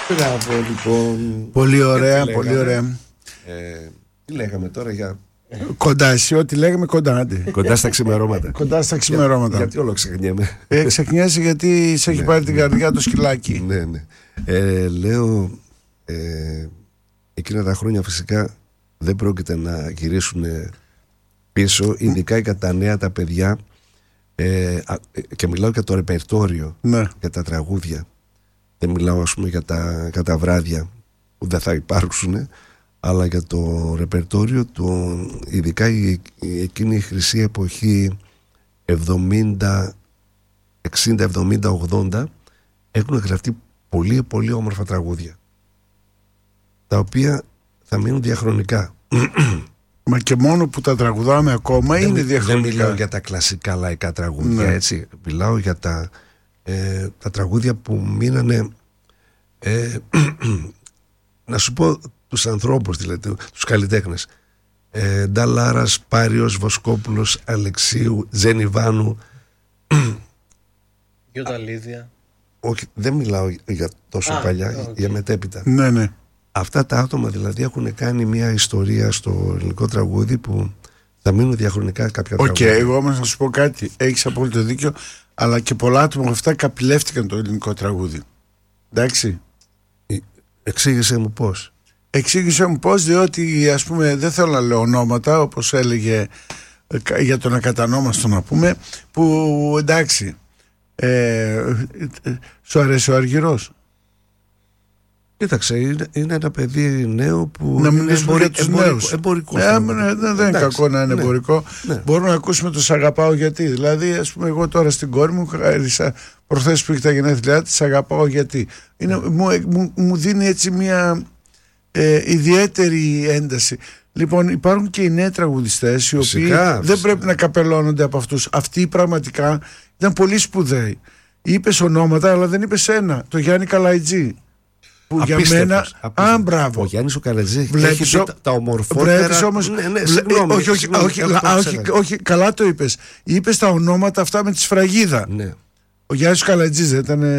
Μπράβο, λοιπόν. Πολύ ωραία, πολύ ωραία. Τι λέγαμε τώρα για... Κοντά εσύ, ό,τι λέγαμε κοντά. Κοντά στα ξημερώματα. Κοντά στα ξημερώματα. Γιατί όλο ξεχνιέμαι. Ξεχνιέσαι γιατί σε έχει πάρει την καρδιά το σκυλάκι. Ναι, ναι. Λέω, εκείνα τα χρόνια φυσικά δεν πρόκειται να γυρίσουν πίσω, ειδικά για τα νέα τα παιδιά, και μιλάω για το ρεπερτόριο, ναι, για τα τραγούδια. Δεν μιλάω, ας πούμε, για τα βράδια που δεν θα υπάρξουν, αλλά για το ρεπερτόριο, ειδικά εκείνη η χρυσή εποχή 70, 60, 70, 80, έχουν γραφτεί πολύ πολύ όμορφα τραγούδια, τα οποία θα μείνουν διαχρονικά. Μα και μόνο που τα τραγουδάμε ακόμα είναι διαχρονικά. Δεν μιλάω για τα κλασικά λαϊκά τραγούδια, ναι, έτσι. Μιλάω για τα τραγούδια που μείνανε, να σου πω τους ανθρώπους, δηλαδή τους καλλιτέχνες, Νταλάρας, Πάριος, Βοσκόπουλος, Αλεξίου, Ζενιβάνου, Γιωταλίδια. Όχι, δεν μιλάω για τόσο παλιά, για μετέπειτα. Ναι, ναι. Αυτά τα άτομα δηλαδή έχουν κάνει μια ιστορία στο ελληνικό τραγούδι που θα μείνουν διαχρονικά κάποια τραγούδια. Εγώ όμως να σου πω κάτι, έχεις απόλυτο δίκιο, αλλά και πολλά άτομα από αυτά καπηλεύτηκαν το ελληνικό τραγούδι. Εντάξει. Εξήγησέ μου πώς. Εξήγησέ μου πώς, διότι ας πούμε δεν θέλω να λέω ονόματα, όπως έλεγε για τον ακατανόμαστο να πούμε, που εντάξει, σου αρέσει ο Αργυρός? Κοίταξε, είναι ένα παιδί νέο που να μιλήσουμε για τους νέους. Εμπορικό. Δεν είναι κακό να είναι εμπορικό. Ναι. Μπορούμε να ακούσουμε το «Σ' αγαπάω γιατί». Δηλαδή, ας πούμε, εγώ τώρα στην κόρη μου χάρισα προχθές που είχε τα γενέθλιά της, «Σ' αγαπάω γιατί». Μου δίνει έτσι μια ιδιαίτερη ένταση. Λοιπόν, υπάρχουν και οι νέοι τραγουδιστές, οι οποίοι δεν πρέπει να καπελώνονται από αυτούς. Αυτοί πραγματικά ήταν πολύ σπουδαίοι. Είπες ονόματα, αλλά δεν είπες ένα. Το Γιάννη Καλαϊτζή. Που για μένα. Μπράβο. Ο Γιάννης ο Καλαϊτζής έχει τα ομορφότερα. Όμως. Όχι, καλά το είπες. Είπες τα ονόματα αυτά με τη σφραγίδα. Ναι. Ο Γιάννης ο Καλαϊτζής δεν ήταν.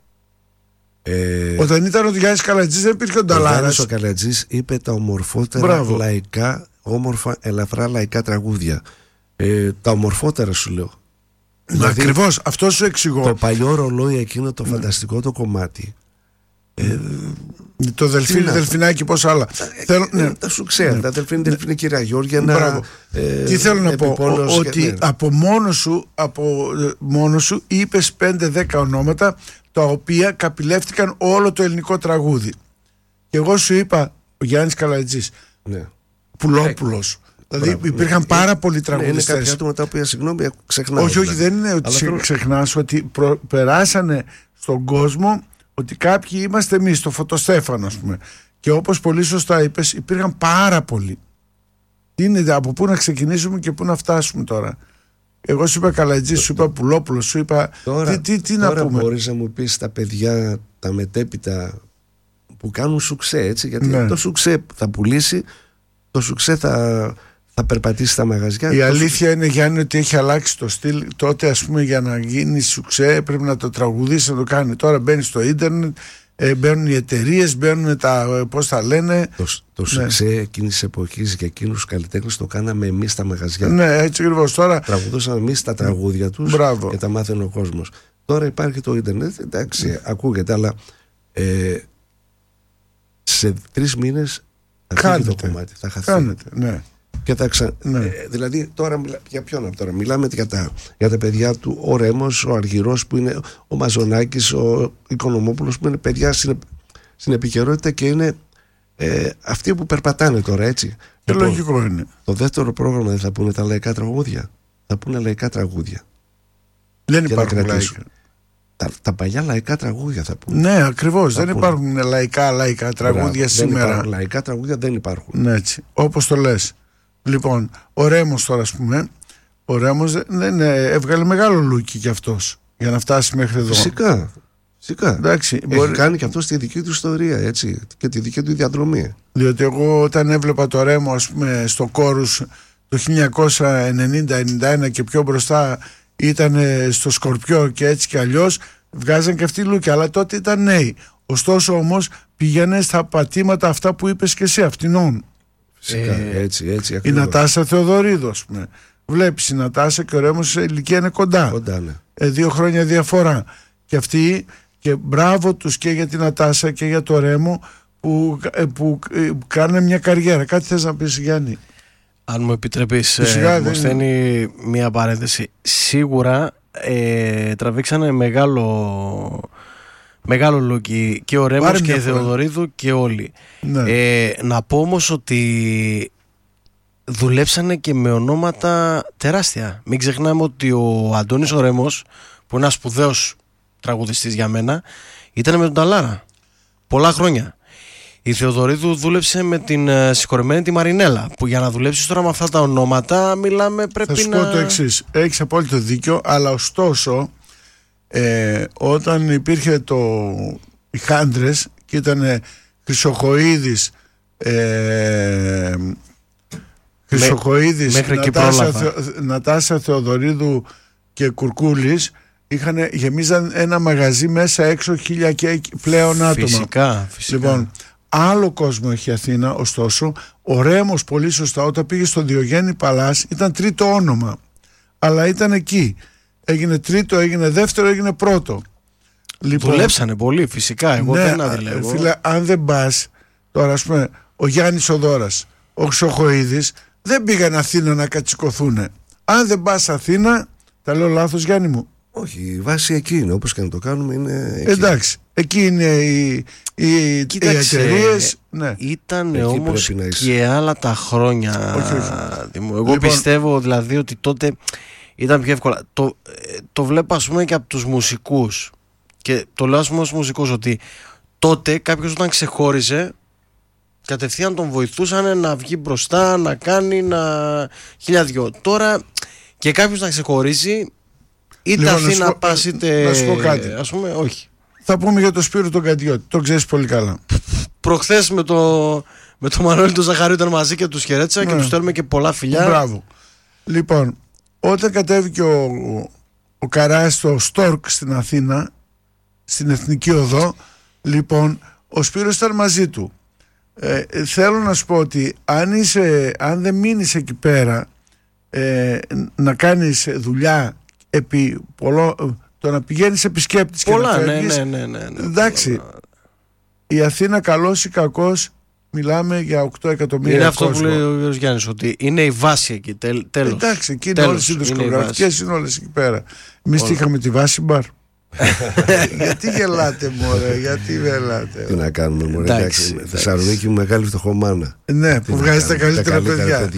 Όταν ήταν ο Γιάννης Καλαϊτζής δεν υπήρχε ο Νταλάρας. Ο Γιάννης ο Καλαϊτζής είπε τα ομορφότερα λαϊκά, όμορφα, ελαφρά λαϊκά τραγούδια. Τα ομορφότερα σου λέω. Δηλαδή, ακριβώς, αυτό σου εξηγώ. Το παλιό ρολόι, εκείνο το φανταστικό το κομμάτι. Το Δελφινάκι, πόσα άλλα. Τα σου ξέρω, τα Δελφίνη κυρία Γιώργια. Τι θέλω να πω, ότι από μόνο σου είπες 5-10 ονόματα τα οποία καπηλεύτηκαν όλο το ελληνικό τραγούδι. Και εγώ σου είπα ο Γιάννης Καλαϊτζής, Πουλόπουλος. Δηλαδή υπήρχαν πάρα πολλοί τραγουδιστές. Είναι κάποια άτομα τα οποία, συγγνώμη, ξεχνάω. Όχι, δεν είναι ότι ξεχνάς, ότι περάσανε στον κόσμο ότι κάποιοι είμαστε εμείς, το Φωτοστέφανο, ας πούμε. Και όπως πολύ σωστά είπες, υπήρχαν πάρα πολλοί. Είναι από πού να ξεκινήσουμε και πού να φτάσουμε τώρα. Εγώ σου είπα Καλαϊτζή, σου είπα Πουλόπουλο, σου είπα. Τι να πούμε. Τώρα μπορείς να μου πεις τα παιδιά, τα μετέπειτα που κάνουν σουξέ, έτσι. Γιατί το σουξέ θα πουλήσει, το σουξέ θα περπατήσει στα μαγαζιά. Η αλήθεια είναι, Γιάννη, ότι έχει αλλάξει το στυλ. Τότε, ας πούμε, για να γίνει σουξέ πρέπει να το τραγουδήσει, να το κάνει. Τώρα μπαίνει στο ίντερνετ, μπαίνουν οι εταιρείες, μπαίνουν τα. Πώς τα λένε. Το σουξέ εκείνης της εποχής για εκείνους τους καλλιτέχνες το κάναμε εμείς στα μαγαζιά. Ναι, έτσι ακριβώς. Τώρα τραγουδούσαμε εμείς τα τραγούδια τους και τα μάθαινε ο κόσμος. Τώρα υπάρχει το ίντερνετ, εντάξει, ακούγεται, αλλά σε 3 μήνες θα φύγει το κομμάτι. Θα χαθεί. Ναι. Και δηλαδή τώρα για ποιον τώρα μιλάμε για τα παιδιά του, ο Ρέμος, ο Αργυρός που είναι, ο Μαζονάκης, ο Οικονομόπουλος που είναι παιδιά στην επικαιρότητα και είναι αυτοί που περπατάνε τώρα, έτσι. Και λογικό είναι. Το δεύτερο πρόγραμμα δεν θα πούνε τα λαϊκά τραγούδια, θα πούνε λαϊκά τραγούδια. Δεν υπάρχουν λαϊκά. Τα παλιά λαϊκά τραγούδια θα πούνε. Ναι, ακριβώς. Δεν υπάρχουν λαϊκά τραγούδια σήμερα. Λαϊκά τραγούδια δεν υπάρχουν. Ναι, έτσι. Όπως το λες. Λοιπόν, ο Ρέμος τώρα, ας πούμε, ο Ρέμος έβγαλε μεγάλο λούκι κι αυτός για να φτάσει μέχρι εδώ. Φυσικά. Εντάξει, έχει κάνει κι αυτός τη δική του ιστορία, έτσι, και τη δική του διαδρομή. Διότι εγώ όταν έβλεπα το Ρέμο, ας πούμε, στο Κόρους το 1990-91 και πιο μπροστά ήταν στο Σκορπιό και έτσι κι αλλιώς, βγάζαν και αυτοί λούκι, αλλά τότε ήταν νέοι. Ωστόσο όμως πήγαινε στα πατήματα αυτά που είπες και εσύ, αυτινών. Φυσικά, έτσι Η ακριβώς. Νατάσα Θεοδωρίδου, ας πούμε. Βλέπεις, η Νατάσα και ο Ρέμος σε ηλικία είναι κοντά. Κοντά, ναι. 2 χρόνια διαφορά. Και αυτοί, και μπράβο τους και για την Νατάσα και για το Ρέμο που κάνουν μια καριέρα. Κάτι θες να πεις, Γιάννη? Αν μου επιτρέπεις, Φυσικά, μου στέλνει μία παρένθεση. Σίγουρα τραβήξανε μεγάλο λόγκι και ο Ρέμος και η Θεοδωρίδου και όλοι. Ναι. Να πω όμως ότι δουλέψανε και με ονόματα τεράστια. Μην ξεχνάμε ότι ο Αντώνης ο Ρέμος, που είναι ένας σπουδαίος τραγουδιστής για μένα, ήταν με τον Ταλάρα πολλά χρόνια. Η Θεοδωρίδου δούλεψε με την συγχωρεμένη τη Μαρινέλα, που για να δουλέψεις τώρα με αυτά τα ονόματα μιλάμε πρέπει να... Θα σου πω το εξής, έχεις απόλυτο δίκιο, αλλά ωστόσο όταν υπήρχε οι Χάντρες και ήταν Χρυσοχοΐδης, Νατάσα Θεοδωρίδου και Κουρκούλης, γεμίζαν ένα μαγαζί μέσα έξω 1000 και πλέον άτομα. Φυσικά. Λοιπόν, άλλο κόσμο έχει η Αθήνα. Ωστόσο ο Ρέμος, πολύ σωστά, όταν πήγε στο Διογέννη Παλάς, ήταν τρίτο όνομα, αλλά ήταν εκεί. Έγινε τρίτο, έγινε δεύτερο, έγινε πρώτο. Λοιπόν, δουλέψανε πολύ, φυσικά. Εγώ δεν αντιλέγω. Φίλε, αν δεν πας τώρα, ας πούμε, ο Γιάννης Οδόρας, ο Χρυσοχοΐδης δεν πήγαν Αθήνα να κατσικωθούν. Αν δεν πας Αθήνα, τα λέω λάθος, Γιάννη μου? Όχι, η βάση εκεί είναι, όπως και να το κάνουμε είναι εκεί. Εντάξει, εκεί είναι οι εταιρείες. Ναι. Ήταν όμως και άλλα τα χρόνια. Όχι. Εγώ πιστεύω δηλαδή ότι τότε ήταν πιο εύκολα. Το βλέπω, ας πούμε, και από τους μουσικούς. Και το λέω, ας πούμε, ως μουσικός, ότι τότε κάποιος όταν ξεχώριζε, κατευθείαν τον βοηθούσαν να βγει μπροστά, να κάνει χίλια δυο. Τώρα και κάποιος να ξεχωρίζει, είτε Αθήνα πας είτε... Να σου πω κάτι. Ας πούμε, όχι. Θα πούμε για το Σπύρο τον Καντιώτη. Το ξέρεις πολύ καλά. Προχθές με το Μανώλη τον Ζαχαρίου ήταν μαζί και τους χαιρέτησα, και τους στέλνουμε και πολλά φιλιά. Μπράβο. Λοιπόν, όταν κατέβηκε ο Καράς στο Στόρκ στην Αθήνα, στην Εθνική Οδό, λοιπόν, ο Σπύρος ήταν μαζί του. Θέλω να σου πω ότι αν δεν μείνεις εκεί πέρα να κάνεις δουλειά επί το να πηγαίνεις επισκέπτης πολλά, και να φεύγεις, ναι. εντάξει, η Αθήνα καλός ή κακός μιλάμε για 8 εκατομμύρια. Είναι αυτό κόσμο. που λέει ο κ. Γιάννης, ότι είναι η βάση εκεί, τέλος. Εντάξει, εκεί είναι όλες οι δισκογραφικές, είναι όλες εκεί πέρα. Εμείς τι είχαμε, τη βάση μπαρ. Γιατί γελάτε, μωρέ, γιατί γελάτε? Τι να κάνουμε, μωρέ, εντάξει. Θεσσαλονίκη, μεγάλη φτωχομάνα. Ναι, που βγάζει τα καλύτερα παιδιά.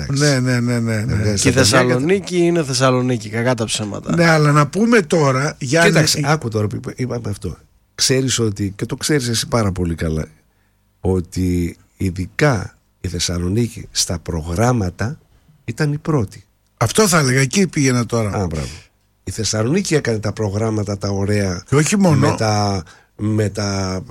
Ναι. Και η Θεσσαλονίκη είναι Θεσσαλονίκη, κακά τα ψέματα. Ναι, αλλά να πούμε τώρα, Γιάννη... Κοίταξε, άκου τώρα που είπαμε αυτό. Ξέρεις ότι, και το ξέρεις εσύ πάρα πολύ καλά, ότι ειδικά η Θεσσαλονίκη στα προγράμματα ήταν η πρώτη. Αυτό θα έλεγα, εκεί πήγαινα τώρα. Μπράβο. Η Θεσσαλονίκη έκανε τα προγράμματα τα ωραία. Και όχι μόνο. Με τα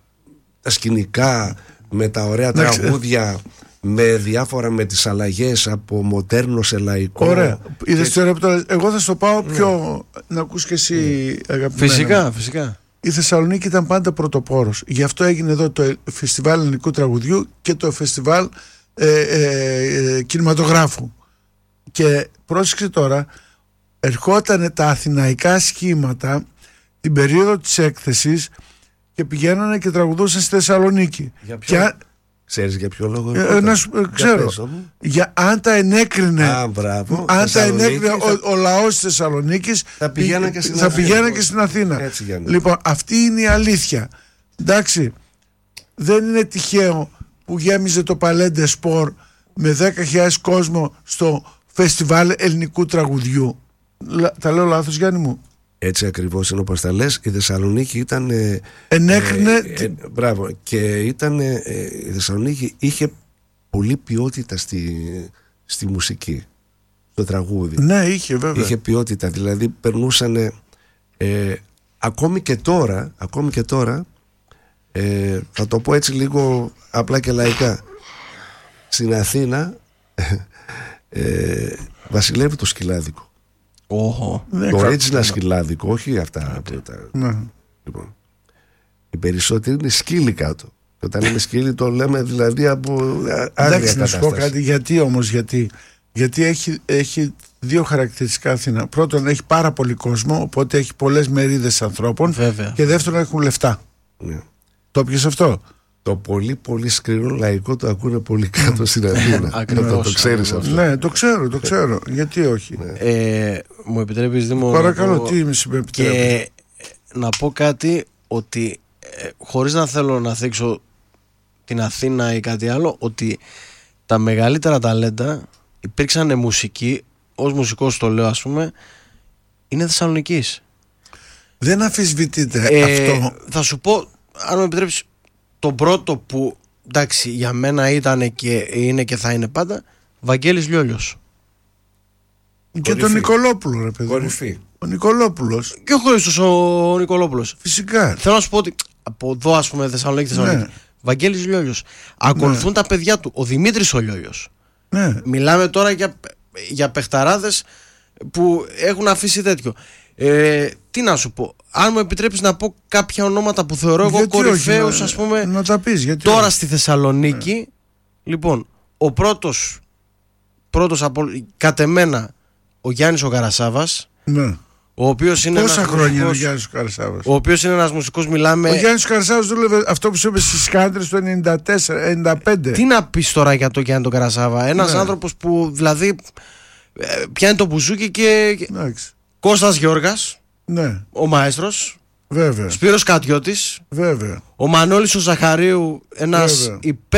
σκηνικά, με τα ωραία τραγούδια, με διάφορα, με τις αλλαγές από μοντέρνο σε λαϊκό. Ωραία. Είδες τώρα, εγώ θα στο πάω πιο να ακούς και εσύ, αγαπημένα. Φυσικά. Η Θεσσαλονίκη ήταν πάντα πρωτοπόρος. Γι' αυτό έγινε εδώ το Φεστιβάλ Ελληνικού Τραγουδιού και το Φεστιβάλ Κινηματογράφου. Και πρόσεξε τώρα, ερχόταν τα αθηναϊκά σχήματα την περίοδο της έκθεσης και πηγαίνανε και τραγουδούσαν στη Θεσσαλονίκη. Για ποιο? Ξέρεις για ποιο λόγο? Ξέρω. Αν τα ενέκρινε, ο λαός της Θεσσαλονίκης, θα πηγαίνανε και στην Αθήνα. Λοιπόν, αυτή είναι η αλήθεια. Εντάξει, δεν είναι τυχαίο που γέμιζε το Παλέντε Σπορ με 10.000 κόσμο στο Φεστιβάλ Ελληνικού Τραγουδιού. Τα λέω λάθος, Γιάννη μου? Έτσι ακριβώς είναι όπως τα λες. Η Θεσσαλονίκη ήταν... ενέκρινε... μπράβο. Και ήταν... η Θεσσαλονίκη είχε πολλή ποιότητα στη μουσική, στο τραγούδι. Ναι, είχε βέβαια. Είχε ποιότητα, δηλαδή περνούσαν... ακόμη και τώρα θα το πω έτσι λίγο απλά και λαϊκά. Στην Αθήνα βασιλεύει το σκυλάδικο. Το original σκυλάδικο, όχι αυτά. Λοιπόν, περισσότεροι είναι σκύλοι κάτω. Και όταν λέμε σκύλοι το λέμε δηλαδή από άγρια Εντάξει, να κατάσταση. σου πω κάτι. Γιατί όμως, γιατί έχει δύο χαρακτηριστικά Αθήνα. Πρώτον, έχει πάρα πολύ κόσμο, οπότε έχει πολλές μερίδες ανθρώπων. Βέβαια. Και δεύτερον, έχουν λεφτά. Ναι. Το πιες αυτό? Το πολύ πολύ σκληρό λαϊκό το ακούνε πολύ κάτω στην Αθήνα. Ακριβώς, Το ξέρεις ακριβώς. αυτό. Ναι, το ξέρω. Γιατί όχι? Μου επιτρέπεις, Δήμο? Παρακαλώ, τι με επιτρέπεις? Και να πω κάτι, ότι χωρίς να θέλω να θίξω την Αθήνα ή κάτι άλλο, ότι τα μεγαλύτερα ταλέντα υπήρξαν μουσικοί, ως μουσικός το λέω, ας πούμε, είναι Θεσσαλονικής. Δεν αμφισβητείτε αυτό. Θα σου πω, αν μου επιτρέψεις, το πρώτο που εντάξει για μένα ήταν και είναι και θα είναι πάντα, Βαγγέλης Λιόλιος. Και Κορυφή. τον Νικολόπουλο, ρε παιδί. Κορυφή. Ο Νικολόπουλος. Και ο Χρήστος ο Νικολόπουλος. Φυσικά. Θέλω να σου πω ότι από εδώ, ας πούμε, Θεσσαλονίκη. Ναι. Βαγγέλης Λιόλιος. Ακολουθούν τα παιδιά του. Ο Δημήτρης ο Λιόλιος. Ναι. Μιλάμε τώρα για παιχταράδες που έχουν αφήσει τέτοιο. Τι να σου πω, αν μου επιτρέπεις να πω κάποια ονόματα που θεωρώ εγώ Γιατί κορυφαίους, όχι, ας πούμε, να τα πεις, γιατί τώρα όχι? στη Θεσσαλονίκη. Λοιπόν, ο πρώτος από κατ' εμένα, ο Γιάννης ο Καρασάβας, Ναι. ο οποίος είναι Πόσα ένας χρόνια είναι ο μουσικός, Γιάννης Καρασάβας? ο οποίος είναι ένας μουσικός, μιλάμε. Ο Γιάννης Καρασάβας δούλευε αυτό που σου είπε στις Κάντρες το 94-95. Τι να πεις τώρα για τον Γιάννη τον Καρασάβα? Ένας Ναι. άνθρωπος που δηλαδή πιάνει το μπουζούκι και Εντάξει. Κώστας Γιώργας, Ναι, ο μαέστρος, βέβαια. Σπύρος Κατιώτης, Βέβαια. ο Μανώλης ο Ζαχαρίου, ένας Βέβαια.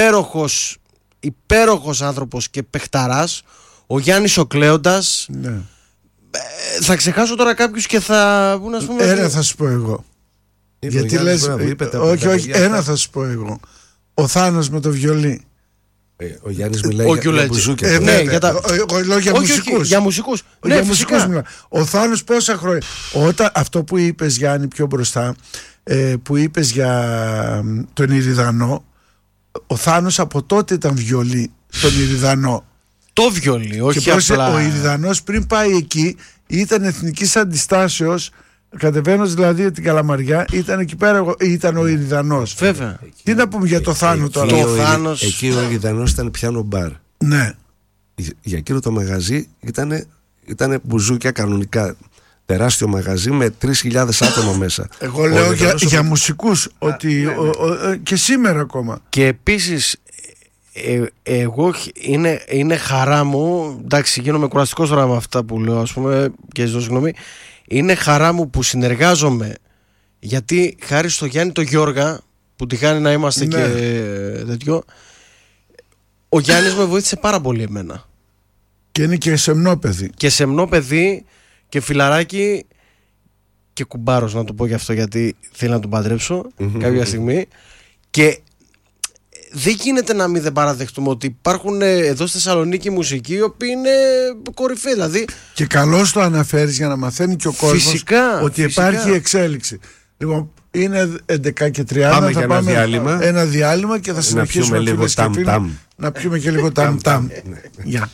υπέροχος άνθρωπος και παιχταράς, ο Γιάννης ο Κλέοντας. Ναι. Θα ξεχάσω τώρα κάποιους και θα βγουν, ας πούμε. Ένα θα σου πω εγώ. Είπε ο Γιατί Γιάννης, λες, μπράβο, είπε τα όχι, παιδιά όχι, αυτά. ένα θα σου πω εγώ. Ο Θάνος με το βιολί. Ο Γιάννης μιλάει Ο για Κιουλέτζη. μπουζούκια. Ναι, βέβαια. για τα- Εγώ λέω για όχι, μουσικούς. όχι, για μουσικούς. Ναι, Για φυσικά. μουσικούς μιλάω. Ο Θάνος πόσα χρόνια. Αυτό που είπες, Γιάννη, πιο μπροστά, που είπες για τον Ηριδανό, ο Θάνος από τότε ήταν βιολί τον Ηριδανό. Το βιολί, όχι Και πρόσεχε, απλά. ο Ηριδανός πριν πάει εκεί ήταν εθνικής αντιστάσεως, κατεβαίνοντας δηλαδή την Καλαμαριά, ήταν εκεί πέρα, ήταν ο Ηριδανός. Βέβαια. Τι να πούμε για το Θάνο τώρα? Το Θάνος. Εκεί ο Ιδανός ήταν πιάνο μπαρ. Ναι. Για εκείνο το μαγαζί ήταν μπουζούκια κανονικά. Τεράστιο μαγαζί με 3.000 άτομα μέσα. Εγώ λέω Ιδανός για μουσικούς ότι και σήμερα ακόμα. Και επίσης εγώ είναι χαρά μου, εντάξει, γίνομαι κουραστικός τώρα με αυτά που λέω, ας πούμε, και ζητώ συγγνώμη. Είναι χαρά μου που συνεργάζομαι, γιατί χάρη στο Γιάννη το Γιώργα, που τυχάνει να είμαστε Ναι. και τέτοιο, ο Γιάννης με βοήθησε πάρα πολύ εμένα. Και είναι και σεμνό παιδί. Και σεμνό παιδί και φιλαράκι και κουμπάρος, να το πω γι' αυτό, γιατί θέλω να τον παντρέψω κάποια στιγμή. Και δεν γίνεται να μην δεν παραδεχτούμε ότι υπάρχουν εδώ στη Θεσσαλονίκη μουσικοί οι οποίοι είναι κορυφαίοι. Δηλαδή, Και καλώς το αναφέρεις για να μαθαίνει και ο κόσμος Φυσικά, ότι φυσικά. υπάρχει εξέλιξη. Λοιπόν, είναι 11:30. Πάμε θα για ένα πάμε διάλειμμα. ένα διάλειμμα και θα συνεχίσουμε πιούμε λίγο φίλες και φίλοι, ταμ-ταμ. να πιούμε και λίγο ταμ-ταμ. Γεια.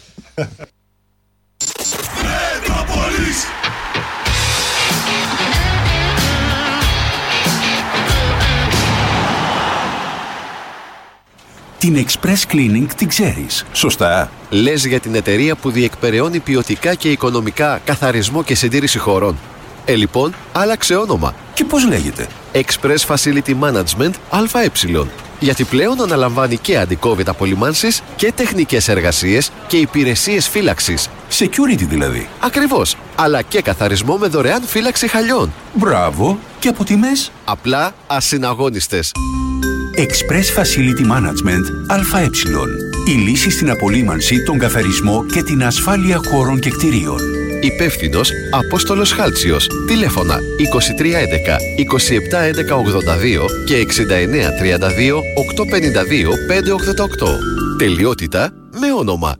Την Express Cleaning την ξέρεις, σωστά? Λες για την εταιρεία που διεκπεραιώνει ποιοτικά και οικονομικά καθαρισμό και συντήρηση χωρών. Λοιπόν, άλλαξε όνομα. Και πώς λέγεται? Express Facility Management ΑΕ. Γιατί πλέον αναλαμβάνει και αντι-COVID απολυμάνσεις και τεχνικές εργασίες και υπηρεσίες φύλαξης. Security δηλαδή. Ακριβώς. Αλλά και καθαρισμό με δωρεάν φύλαξη χαλιών. Μπράβο. Και από τιμές? Απλά ασυναγώνιστες. Express Facility Management ΑΕ. Η λύση στην απολύμανση, τον καθαρισμό και την ασφάλεια χώρων και κτηρίων. Υπεύθυνος Απόστολος Χάλτσιος. Τηλέφωνα 2311 2711 82 και 6932 852 588. Τελειότητα με όνομα.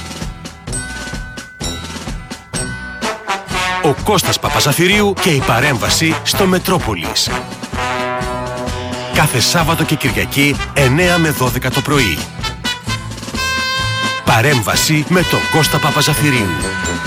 Ο Κώστας Παπαζαφυρίου και η παρέμβαση στο Μετρόπολης. Κάθε Σάββατο και Κυριακή 9 με 12 το πρωί. Παρέμβαση με τον Κώστα Παπαζαφυρίου.